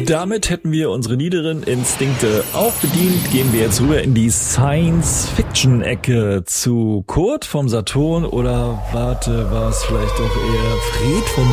Damit hätten wir unsere niederen Instinkte auch bedient. Gehen wir jetzt rüber in die Science-Fiction-Ecke zu Kurt vom Saturn oder warte, war es vielleicht doch eher Fred vom